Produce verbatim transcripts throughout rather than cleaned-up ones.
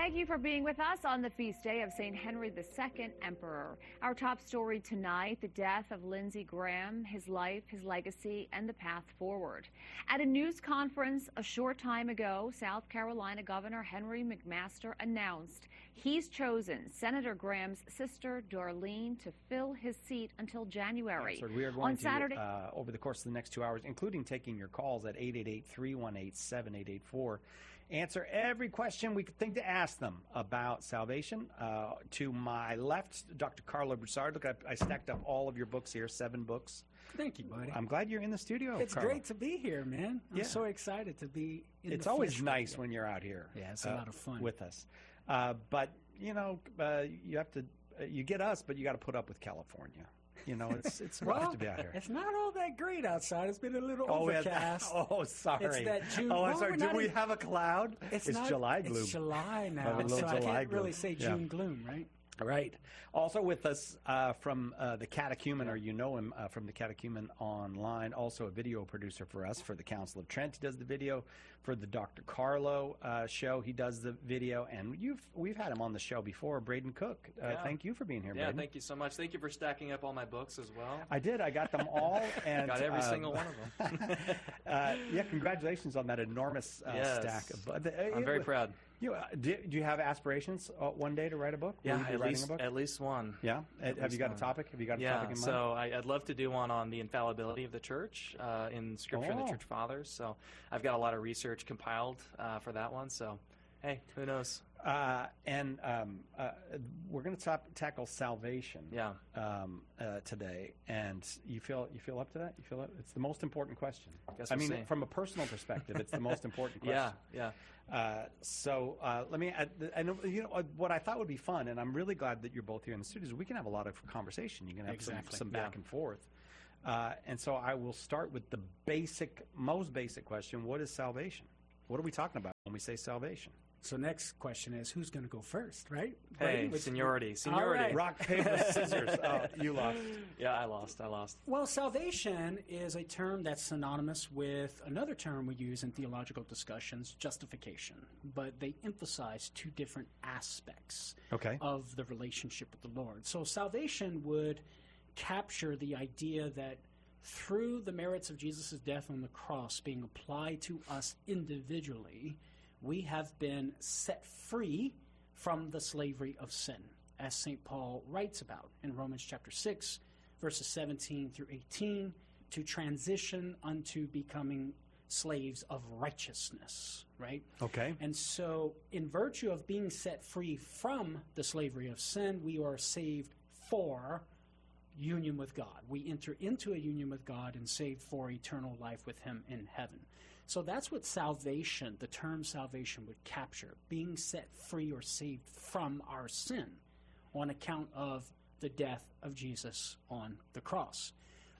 Thank you for being with us on the feast day of Saint Henry the Second, Emperor. Our top story tonight, the death of Lindsey Graham, his life, his legacy, and the path forward. At a news conference a short time ago, South Carolina Governor Henry McMaster announced he's chosen Senator Graham's sister, Darlene, to fill his seat until January. Yes, we are going on to, Saturday, uh, over the course of the next two hours, including taking your calls at eight eight eight, three one eight, seven eight eight four, answer every question we could think to ask them about salvation. Uh, to my left, Doctor Carlo Broussard. Look, I, I stacked up all of your books here, seven books. Thank you, buddy. I'm glad you're in the studio, It's Carlo. great to be here, man. I'm Yeah. so excited to be in It's the always flesh nice with you. when you're out here. Yeah, it's a uh, lot of fun. with us. Uh, but, you know, uh, you have to, uh, you get us, but you got to put up with California. You know, it's it's rough Well, to be out here. it's not all that great outside. It's been a little Oh, yeah, overcast. oh, sorry. It's that June. Oh, I'm well, sorry. we're Did not we in- have a cloud? It's, It's not, July gloom. It's July now, Have a little so I July can't really gloom. say Yeah. June gloom, right? Right. Also with us uh, from uh, the Catechumen, or you know him uh, from the Catechumen Online, also a video producer for us for the Council of Trent. He does the video for the Doctor Carlo uh, show. He does the video, and you've we've had him on the show before, Braden Cook. Uh, Yeah. Thank you for being here, Yeah, Braden. thank you so much. Thank you for stacking up all my books as well. I did. I got them all. and Got every uh, single one of them. uh, yeah, congratulations on that enormous uh, Yes. stack. Of, uh, I'm very proud. You, uh, do, do you have aspirations uh, one day to write a book? Will Yeah, you be at writing least a book? at least one. Yeah. Uh, Have least you got one. a topic? Have you got a Yeah, topic in mind? so I, I'd love to do one on the infallibility of the church uh, in Scripture and Oh. the Church Fathers. So I've got a lot of research compiled uh, for that one. So, hey, who knows? Uh, and um, uh, we're going to tackle salvation Yeah. um, uh, today. And you feel you feel up to that? You feel it? It's the most important question. Guess I we'll mean, see. from a personal perspective, it's the most important question. Yeah, yeah. Uh, so uh, let me. Add, I know you know uh, what I thought would be fun, and I'm really glad that you're both here in the studios. We can have a lot of conversation. You can have Exactly. some, some back Yeah. and forth. Uh, and so I will start with the basic, most basic question: what is salvation? What are we talking about when we say salvation? So next question is, who's going to go first, right? Hey, Brady, which- seniority, All seniority. right. Rock, paper, scissors. Oh, you lost. Yeah, I lost. I lost. Well, salvation is a term that's synonymous with another term we use in theological discussions, justification. But they emphasize two different aspects Okay. of the relationship with the Lord. So salvation would capture the idea that through the merits of Jesus' death on the cross being applied to us individually, we have been set free from the slavery of sin, as Saint Paul writes about in Romans chapter six, verses seventeen through eighteen, to transition unto becoming slaves of righteousness, right? Okay. And so, in virtue of being set free from the slavery of sin, we are saved for union with God. We enter into a union with God and saved for eternal life with Him in heaven. So that's what salvation, the term salvation, would capture, being set free or saved from our sin on account of the death of Jesus on the cross.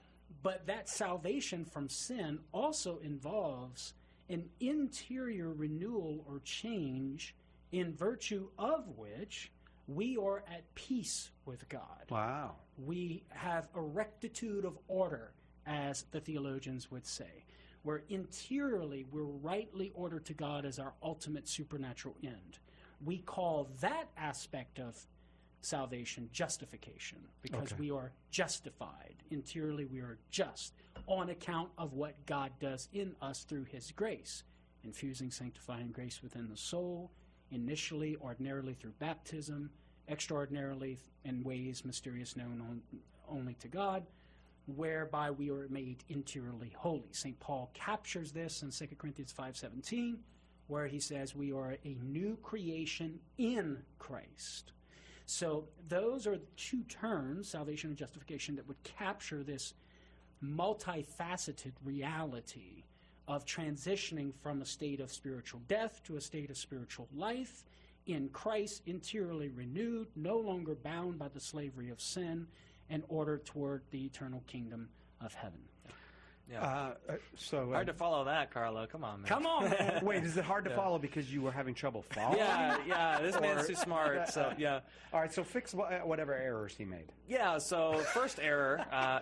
But that salvation from sin also involves an interior renewal or change in virtue of which we are at peace with God. Wow. We have a rectitude of order, as the theologians would say, where interiorly we're rightly ordered to God as our ultimate supernatural end. We call that aspect of salvation justification, because Okay. we are justified. Interiorly we are just on account of what God does in us through His grace, infusing sanctifying grace within the soul, initially, ordinarily through baptism, extraordinarily in ways mysterious known on, only to God, whereby we are made interiorly holy. Saint Paul captures this in Second Corinthians five seventeen, where he says we are a new creation in Christ. So those are two terms, salvation and justification, that would capture this multifaceted reality of transitioning from a state of spiritual death to a state of spiritual life in Christ, interiorly renewed, no longer bound by the slavery of sin, and ordered toward the eternal kingdom of heaven. Yeah. Uh, uh, so uh, Hard to follow that, Carlo. Come on, man. Come on, man. wait, is it hard to Yeah. follow because you were having trouble following? Yeah, yeah. This man's Or- too smart. So yeah, All right, so fix wha- whatever errors he made. yeah. So first error. Uh,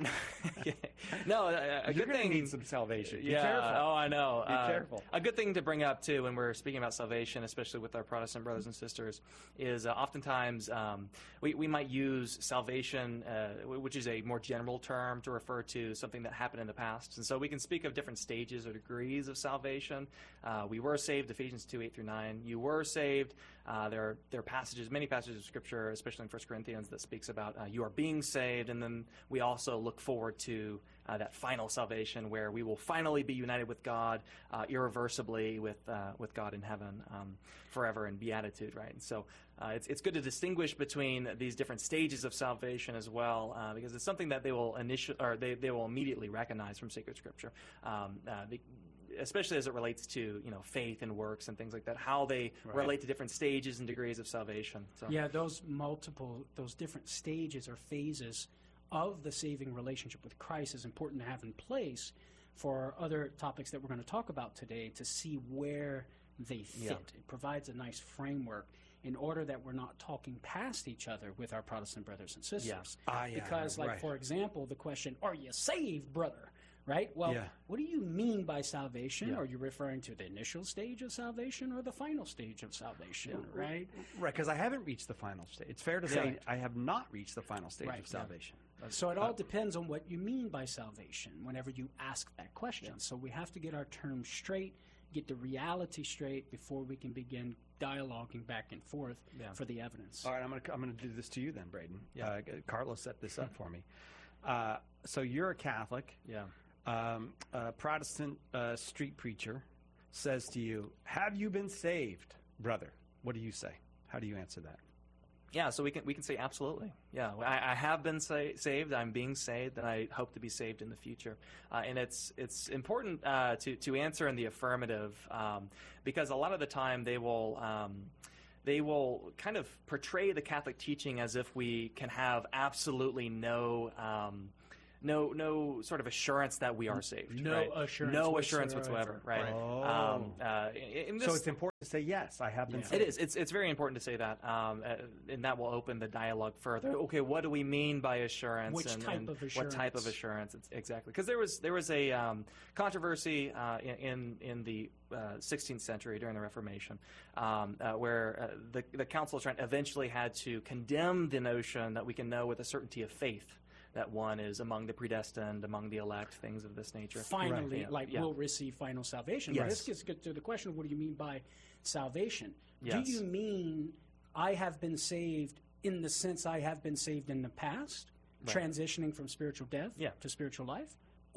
no, a, a You're good gonna thing. need some salvation. Be yeah. careful. Oh, I know. Be Uh, careful. A good thing to bring up too when we're speaking about salvation, especially with our Protestant brothers and sisters, is uh, oftentimes um, we we might use salvation, uh, w- which is a more general term to refer to something that happened in the past, and so we can speak of different stages or degrees of salvation. Uh, we were saved, Ephesians two eight through nine. You were saved. Uh, there are there are passages, many passages of Scripture, especially in First Corinthians, that speaks about uh, you are being saved, and then we also look forward to uh, that final salvation where we will finally be united with God uh, irreversibly with uh, with God in heaven um, forever in beatitude, right? And so uh, it's it's good to distinguish between these different stages of salvation as well, uh, because it's something that they will initially or they, they will immediately recognize from sacred Scripture. Um, uh, the, especially as it relates to, you know, faith and works and things like that, how they Right. relate to different stages and degrees of salvation. So, Yeah, those multiple, those different stages or phases of the saving relationship with Christ is important to have in place for other topics that we're going to talk about today to see where they fit. Yeah. It provides a nice framework in order that we're not talking past each other with our Protestant brothers and sisters. Ah, yeah, because, like, right. for example, the question, are you saved, brother? Right? Well, Yeah. what do you mean by salvation? Yeah. Are you referring to the initial stage of salvation or the final stage of salvation, right? Right, because I haven't reached the final stage. It's fair to say Right. I have not reached the final stage Right, of yeah. salvation. So it all depends on what you mean by salvation whenever you ask that question. So we have to get our terms straight, get the reality straight before we can begin dialoguing back and forth Yeah. for the evidence. All right, I'm going to I'm going to do this to you then, Braden. Yeah. Uh, Carlos set this up for me. Uh, so you're a Catholic. yeah. Um, a Protestant uh, street preacher says to you, "Have you been saved, brother?" What do you say? How do you answer that? Yeah, so we can we can say absolutely. Yeah, I, I have been sa- saved. I'm being saved, and I hope to be saved in the future. Uh, and it's it's important uh, to to answer in the affirmative um, because a lot of the time they will. Um, They will kind of portray the Catholic teaching as if we can have absolutely no, um, no, no sort of assurance that we are saved. No right? assurance no assurance whatsoever. whatsoever. Right. Right. Um, uh, in- in So this- it's important to say yes. I have been Yeah. saved. it is. It's it's very important to say that, um, uh, and that will open the dialogue further. Okay, what do we mean by assurance? Which and, type and of What type of assurance? assurance? It's, exactly, because there was there was a um, controversy uh, in in, in the uh, sixteenth century during the Reformation, um, uh, where uh, the the Council of Trent eventually had to condemn the notion that we can know with a certainty of faith that one is among the predestined, among the elect, things of this nature. Finally, Yeah, like, yeah. will receive final salvation. Yes. But this gets good to the question of what do you mean by salvation? Yes. Do you mean I have been saved in the sense I have been saved in the past, Right. transitioning from spiritual death Yeah. to spiritual life?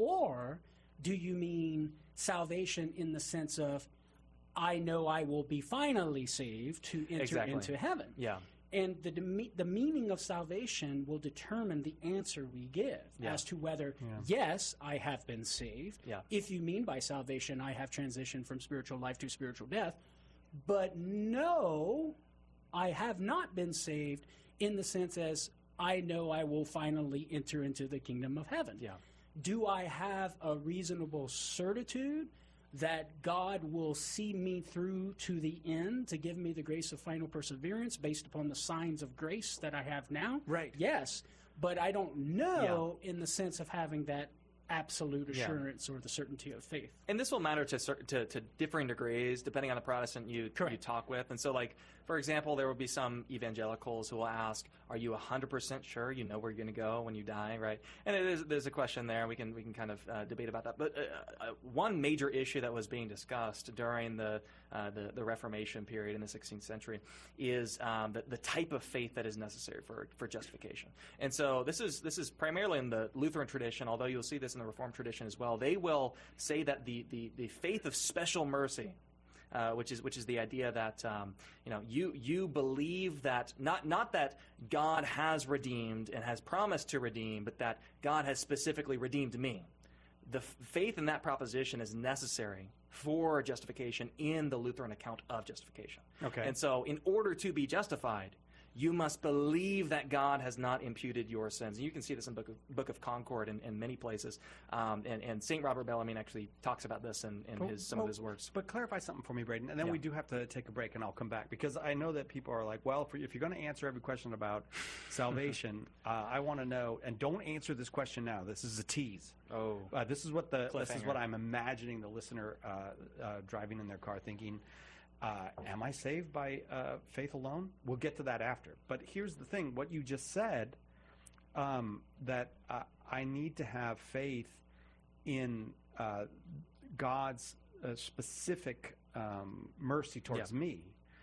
Or do you mean salvation in the sense of I know I will be finally saved to enter Exactly. into heaven? Yeah. And the deme- the meaning of salvation will determine the answer we give Yeah. as to whether, Yeah. yes, I have been saved. Yeah. If you mean by salvation, I have transitioned from spiritual life to spiritual death. But no, I have not been saved in the sense as I know I will finally enter into the kingdom of heaven. Yeah. Do I have a reasonable certitude that God will see me through to the end to give me the grace of final perseverance based upon the signs of grace that I have now? Right. Yes, but I don't know in the sense of having that absolute Yeah. assurance or the certainty of faith. And this will matter to, cer- to to differing degrees depending on the Protestant you you Correct. talk with. And so, like for example, there will be some evangelicals who will ask, "Are you one hundred percent sure you know where you're going to go when you die?" Right? And it is, there's a question there. We can we can kind of uh, debate about that. But uh, uh, one major issue that was being discussed during the uh, the, the Reformation period in the sixteenth century is um, the, the type of faith that is necessary for for justification. And so this is this is primarily in the Lutheran tradition, although you'll see this in the Reformed tradition as well. They will say that the the, the faith of special mercy, uh, which is which is the idea that um, you know you you believe that not not that God has redeemed and has promised to redeem, but that God has specifically redeemed me. The f- faith in that proposition is necessary for justification in the Lutheran account of justification. Okay. And so, in order to be justified, you must believe that God has not imputed your sins. And you can see this in Book of, Book of Concord in, in many places. Um, and, and Saint Robert Bellarmine actually talks about this in, in his, some well, of his works. But clarify something for me, Braden, and then Yeah. we do have to take a break, and I'll come back, because I know that people are like, well, for, if you're going to answer every question about salvation, uh, I want to know, and don't answer this question now. This is a tease. Oh. Uh, this is what the this is Cliffhanger. what I'm imagining the listener uh, uh, driving in their car thinking. Uh, am I saved by uh, faith alone? We'll get to that after. But here's the thing: what you just said, um, that uh, I need to have faith in uh, God's uh, specific um, mercy towards Yeah. me.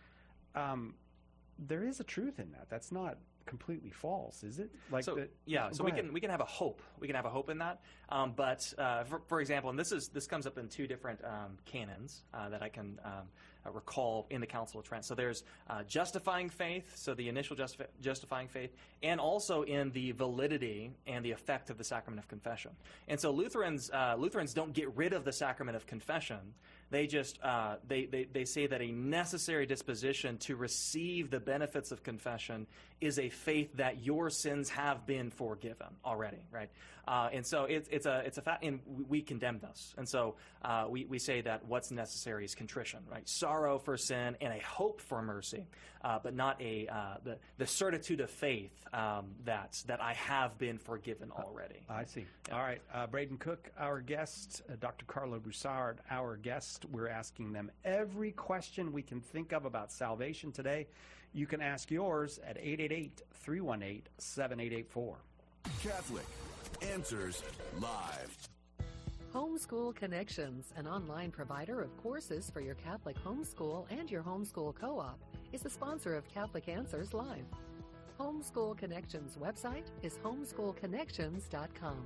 Um, there is a truth in that. That's not completely false, is it? Like, so the, yeah, go so we ahead. can we can have a hope. We can have a hope in that. Um, but uh, for, for example, and this is this comes up in two different um, canons uh, that I can um, uh, recall in the Council of Trent. So there's uh, justifying faith, so the initial justi- justifying faith, and also in the validity and the effect of the sacrament of confession. And so Lutherans uh, Lutherans don't get rid of the sacrament of confession. They just uh, they, they they say that a necessary disposition to receive the benefits of confession is a faith that your sins have been forgiven already, right? Uh, and so it's it's a it's a fact, and we, we condemn this. And so uh, we we say that what's necessary is contrition, right? Sorrow for sin and a hope for mercy, uh, but not a uh, the the certitude of faith um, that that I have been forgiven already. I see. All right. Uh, Braden Cook, our guest, uh, Doctor Carlo Broussard, our guest. We're asking them every question we can think of about salvation today. You can ask yours at eight eight eight, three one eight, seven eight eight four. Catholic Answers Live. Homeschool Connections, an online provider of courses for your Catholic homeschool and your homeschool co-op, is a sponsor of Catholic Answers Live. Homeschool Connections website is homeschool connections dot com.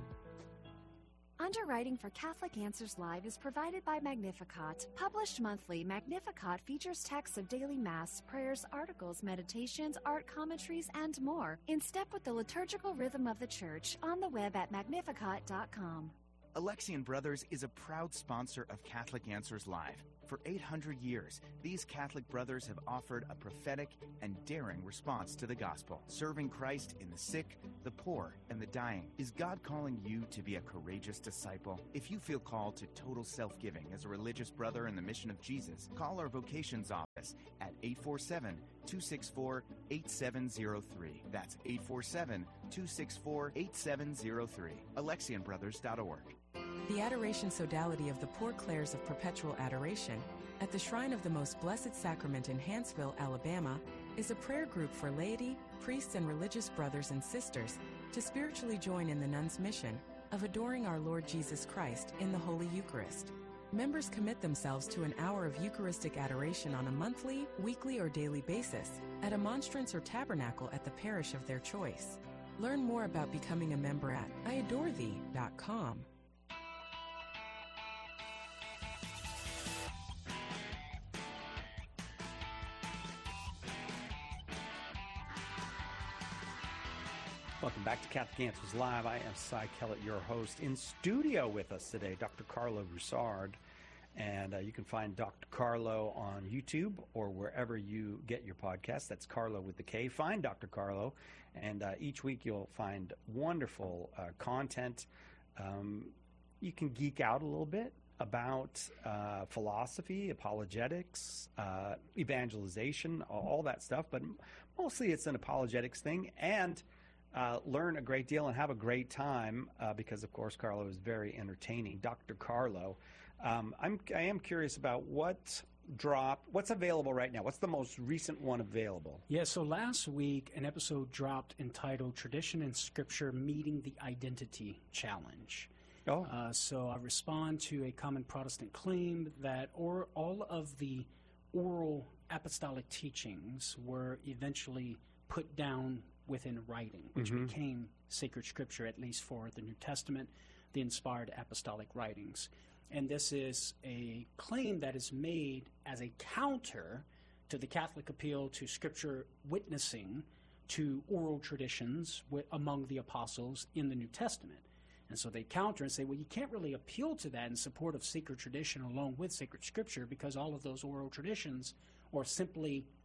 Underwriting for Catholic Answers Live is provided by Magnificat. Published monthly, Magnificat features texts of daily Mass, prayers, articles, meditations, art commentaries, and more, in step with the liturgical rhythm of the Church, on the web at magnificat dot com. Alexian Brothers is a proud sponsor of Catholic Answers Live. For eight hundred years, these Catholic brothers have offered a prophetic and daring response to the gospel, serving Christ in the sick, the poor, and the dying. Is God calling you to be a courageous disciple? If you feel called to total self-giving as a religious brother in the mission of Jesus, call our vocations office at eight four seven, two six four, eight seven zero three. That's eight four seven, two six four, eight seven zero three. Alexian Brothers dot org. The Adoration Sodality of the Poor Clares of Perpetual Adoration at the Shrine of the Most Blessed Sacrament in Hanceville, Alabama, is a prayer group for laity, priests, and religious brothers and sisters to spiritually join in the nuns' mission of adoring our Lord Jesus Christ in the Holy Eucharist. Members commit themselves to an hour of Eucharistic adoration on a monthly, weekly, or daily basis at a monstrance or tabernacle at the parish of their choice. Learn more about becoming a member at I adore thee dot com. Welcome back to Catholic Answers Live. I am Cy Kellett, your host. In studio with us today, Doctor Carlo Broussard. And uh, you can find Doctor Carlo on YouTube or wherever you get your podcast. That's Carlo with the K. Find Doctor Carlo. And uh, each week you'll find wonderful uh, content. Um, you can geek out a little bit about uh, philosophy, apologetics, uh, evangelization, all that stuff. But mostly it's an apologetics thing. And Uh, learn a great deal and have a great time uh, because, of course, Carlo is very entertaining. Doctor Carlo, um, I'm, I am curious about what dropped, what's available right now. What's the most recent one available? Yeah, so last week an episode dropped entitled Tradition and Scripture Meeting the Identity Challenge. Oh. Uh, so I respond to a common Protestant claim that or, all of the oral apostolic teachings were eventually put down within writing, which Mhm. became sacred scripture, at least for the New Testament, the inspired apostolic writings. And this is a claim that is made as a counter to the Catholic appeal to scripture witnessing to oral traditions wi- among the apostles in the New Testament. And so they counter and say, well, you can't really appeal to that in support of sacred tradition along with sacred scripture because all of those oral traditions are simply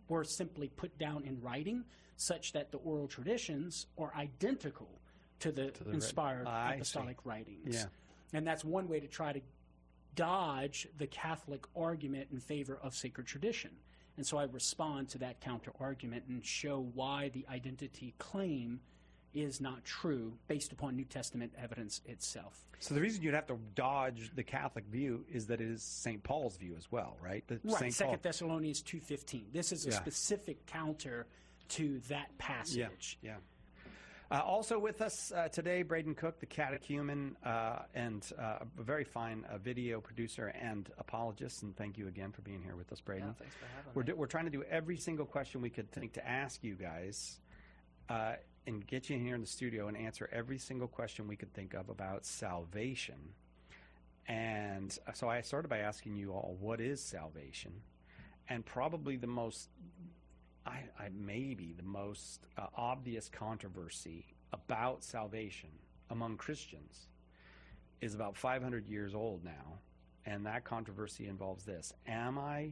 were simply put down in writing such that the oral traditions are identical to the, To the inspired writ- I apostolic see. writings. Yeah. And that's one way to try to dodge the Catholic argument in favor of sacred tradition. And so I respond to that counter argument and show why the identity claim is not true based upon New Testament evidence itself. So the reason you'd have to dodge the Catholic view is that it is Saint Paul's view as well, right? The Right, Saint Second Paul. Thessalonians two fifteen. This is a Yeah. specific counter to that passage. Yeah. Uh, also with us uh, today, Braden Cook, the catechumen, uh, and uh, a very fine uh, video producer and apologist. And thank you again for being here with us, Braden. Yeah, thanks for having We're, me. do, we're trying to do every single question we could think to ask you guys uh, and get you in here in the studio and answer every single question we could think of about salvation. And uh, so I started by asking you all, what is salvation? And probably the most I, I maybe the most uh, obvious controversy about salvation among Christians is about five hundred years old now, and that controversy involves this: am I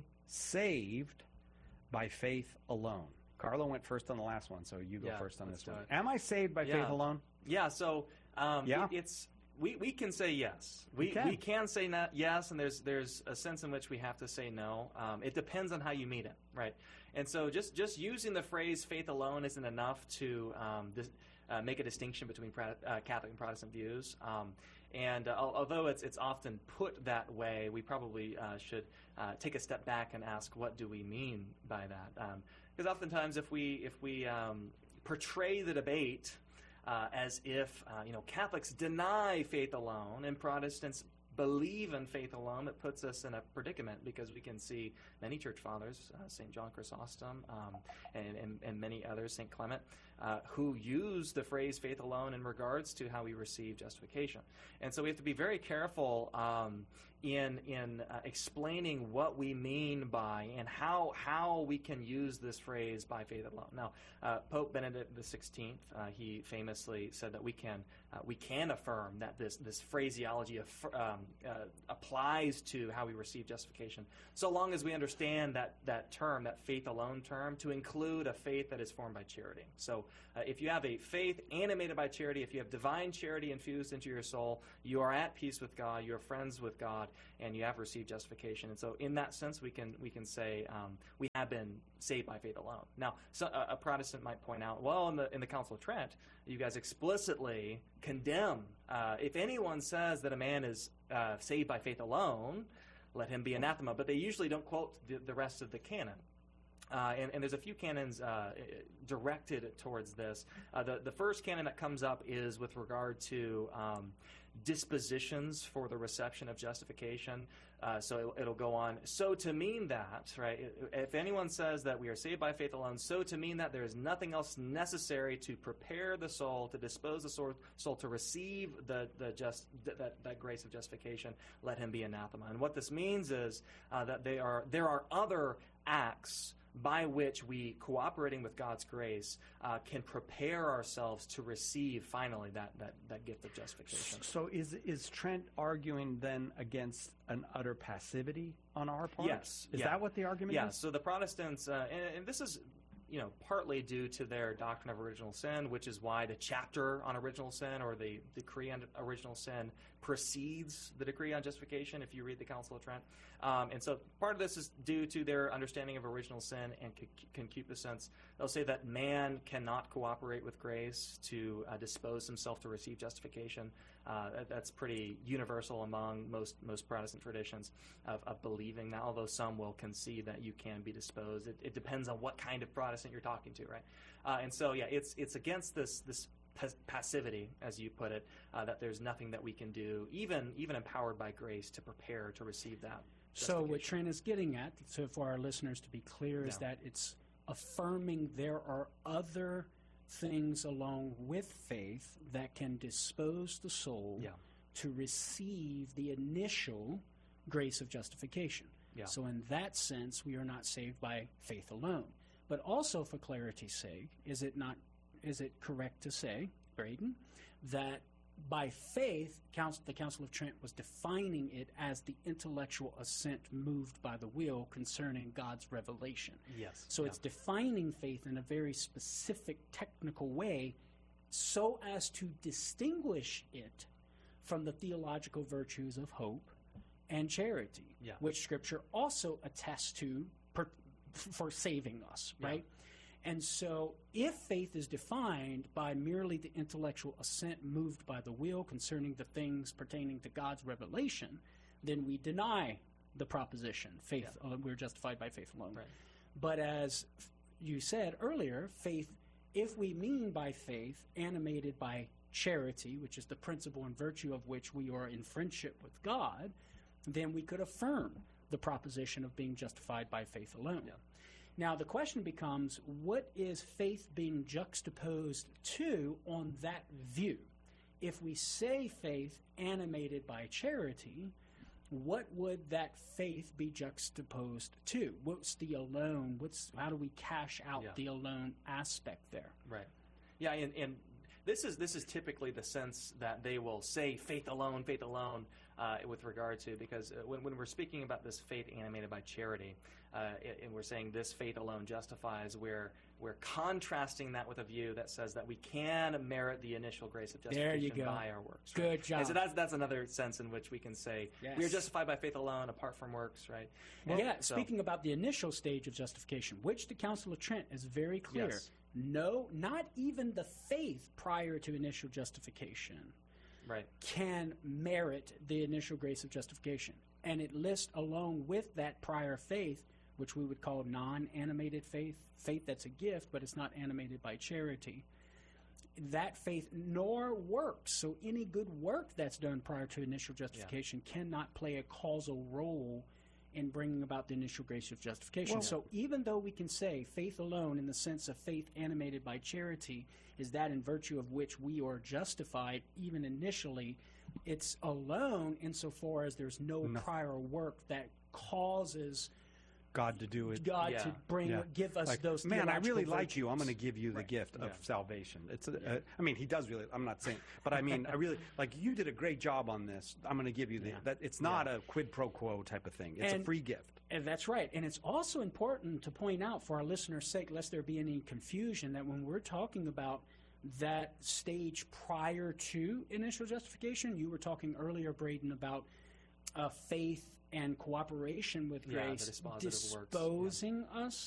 saved by faith alone? Carlo went first on the last one, so you go Yeah, first on let's this do one. it. Am I saved by Yeah. faith alone? Yeah, so um, Yeah? It, it's we, we can say yes. We We can. we can say not yes, and there's there's a sense in which we have to say no. Um, it depends on how you meet it, right? And so just just using the phrase faith alone isn't enough to um, dis- uh, make a distinction between pra- uh, Catholic and Protestant views. Um, and uh, al- although it's it's often put that way, we probably uh, should uh, take a step back and ask, what do we mean by that? Because oftentimes, if we if we um, portray the debate Uh, as if uh, you know Catholics deny faith alone and Protestants believe in faith alone, it puts us in a predicament, because we can see many church fathers, uh, Saint John Chrysostom, um, and, and, and many others, Saint Clement, uh, who use the phrase faith alone in regards to how we receive justification. And so we have to be very careful um, in in uh, explaining what we mean by and how how we can use this phrase by faith alone. Now, uh, Pope Benedict the sixteenth, uh, he famously said that we can uh, we can affirm that this this phraseology of, um, uh, applies to how we receive justification, so long as we understand that that term, that faith alone term, to include a faith that is formed by charity. So, uh, if you have a faith animated by charity, if you have divine charity infused into your soul, you are at peace with God, you are friends with God, and you have received justification. And so in that sense, we can we can say um, we have been saved by faith alone. Now, so a, a Protestant might point out, well, in the in the Council of Trent, you guys explicitly condemn, uh, if anyone says that a man is uh, saved by faith alone, let him be anathema. But they usually don't quote the, the rest of the canon. Uh, and, and there's a few canons uh, directed towards this. Uh, the, the first canon that comes up is with regard to um, dispositions for the reception of justification. Uh, so it, it'll go on. So to mean that, right, if anyone says that we are saved by faith alone, so to mean that there is nothing else necessary to prepare the soul, to dispose the soul, soul to receive the, the just that, that grace of justification, let him be anathema. And what this means is uh, that they are there are other acts by which we, cooperating with God's grace, uh, can prepare ourselves to receive finally that, that, that gift of justification. So is is Trent arguing then against an utter passivity on our part? Yes. Is yeah. that what the argument yeah, is? so the Protestants, uh, and, and this is, you know, partly due to their doctrine of original sin, which is why the chapter on original sin or the decree on original sin precedes the decree on justification, if you read the Council of Trent. Um, and so part of this is due to their understanding of original sin and concupiscence. They'll say that man cannot cooperate with grace to uh, dispose himself to receive justification. Uh, that, that's pretty universal among most most Protestant traditions of, of believing that, although some will concede that you can be disposed. It, it depends on what kind of Protestant you're talking to, right? Uh, and so, yeah, it's it's against this this passivity, as you put it, uh, that there's nothing that we can do, even even empowered by grace, to prepare to receive that. So what Trent is getting at, so for our listeners to be clear, is Yeah. that it's affirming there are other things along with faith that can dispose the soul Yeah. to receive the initial grace of justification. Yeah. So in that sense, we are not saved by faith alone. But also, for clarity's sake, is it not is it correct to say, Braden, that by faith, council, the Council of Trent was defining it as the intellectual assent moved by the will concerning God's revelation. Yes. So yeah. it's defining faith in a very specific technical way so as to distinguish it from the theological virtues of hope and charity, yeah. which Scripture also attests to per, for saving us, right? Yeah. And so if faith is defined by merely the intellectual assent moved by the will concerning the things pertaining to God's revelation, then we deny the proposition, faith, yeah. uh, we're justified by faith alone. Right. But as you said earlier, faith, if we mean by faith animated by charity, which is the principle and virtue of which we are in friendship with God, then we could affirm the proposition of being justified by faith alone. Yeah. Now, the question becomes, what is faith being juxtaposed to on that view? If we say faith animated by charity, what would that faith be juxtaposed to? What's the alone? What's how do we cash out yeah. the alone aspect there? Right. Yeah, and, and this is this is typically the sense that they will say faith alone, faith alone, uh, with regard to, because uh, when, when we're speaking about this faith animated by charity, uh, and we're saying this faith alone justifies, we're, we're contrasting that with a view that says that we can merit the initial grace of justification by our works. Right? Good job. And so that's, that's another sense in which we can say yes. we are justified by faith alone apart from works, right? Well, yeah, so, speaking about the initial stage of justification, which the Council of Trent is very clear. Yes. No, not even the faith prior to initial justification right. can merit the initial grace of justification. And it lists along with that prior faith, which we would call non-animated faith, faith that's a gift, but it's not animated by charity, that faith nor works. So any good work that's done prior to initial justification yeah. cannot play a causal role in bringing about the initial grace of justification. Well, so even though we can say faith alone in the sense of faith animated by charity is that in virtue of which we are justified even initially, it's alone insofar as there's no, no. prior work that causes God to do it. God yeah. to bring, yeah. give us like, those. Man, I really virtues. like you. I'm going to give you the right. gift yeah. of salvation. It's. A, Yeah. uh, I mean, he does really. I'm not saying, but I mean, I really like you did a great job on this. I'm going to give you the. Yeah. That it's not Yeah. a quid pro quo type of thing. It's And- a free gift. And that's right. And it's also important to point out for our listeners' sake, lest there be any confusion, that when we're talking about that stage prior to initial justification, you were talking earlier, Braden, about uh, faith and cooperation with Yeah, the grace dispositive works. disposing Yeah. us